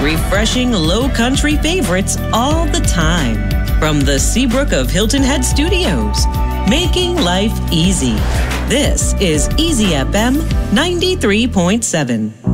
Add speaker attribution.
Speaker 1: refreshing low country favorites all the time. From the Seabrook of Hilton Head Studios, making life easy. This is Easy FM 93.7.